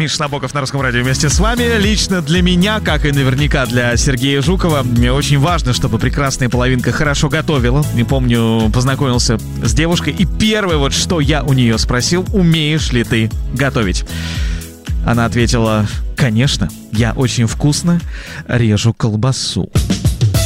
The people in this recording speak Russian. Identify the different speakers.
Speaker 1: Миша Набоков на Русском радио вместе с вами. Лично для меня, как и наверняка для Сергея Жукова, мне очень важно, чтобы прекрасная половинка хорошо готовила. Не помню, познакомился с девушкой, и первое вот, что я у нее спросил: умеешь ли ты готовить? Она ответила: конечно, я очень вкусно режу колбасу.